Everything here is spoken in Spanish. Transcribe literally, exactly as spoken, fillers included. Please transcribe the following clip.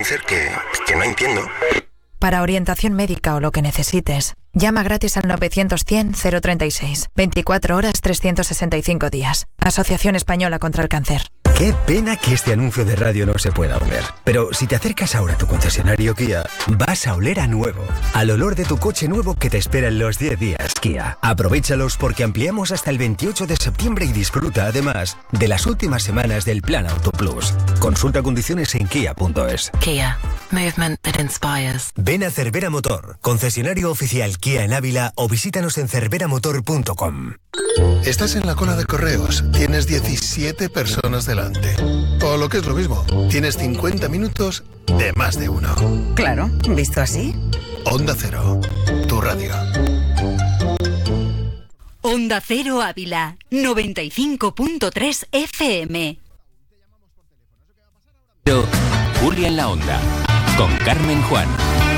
cáncer que, que no entiendo. Para orientación médica o lo que necesites, llama gratis al novecientos cien cero treinta y seis. veinticuatro horas, trescientos sesenta y cinco días. Asociación Española contra el Cáncer. Qué pena que este anuncio de radio no se pueda oler. Pero si te acercas ahora a tu concesionario Kia, vas a oler a nuevo. Al olor de tu coche nuevo que te espera en los diez días Kia. Aprovéchalos porque ampliamos hasta el veintiocho de septiembre y disfruta además de las últimas semanas del Plan Auto Plus. Consulta condiciones en kia punto es. Kia. Movement that inspires. Ven a Cervera Motor, concesionario oficial Kia en Ávila, o visítanos en cervera motor punto com. Estás en la cola de correos, tienes diecisiete personas delante. O lo que es lo mismo, tienes cincuenta minutos de más de uno. Claro, visto así. Onda Cero, tu radio. Onda Cero Ávila, noventa y cinco punto tres F M. Julia en la Onda, con Carmen Juan.